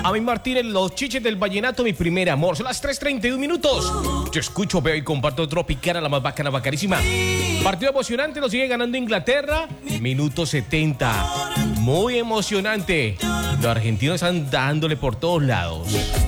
A mí Martínez, los chiches del vallenato, mi primer amor. Son las 3:31 minutos. Yo escucho, veo y comparto Tropicana, la más bacana, bacanísima. Partido emocionante, lo sigue ganando Inglaterra. Minuto 70. Muy emocionante. Los argentinos están dándole por todos lados.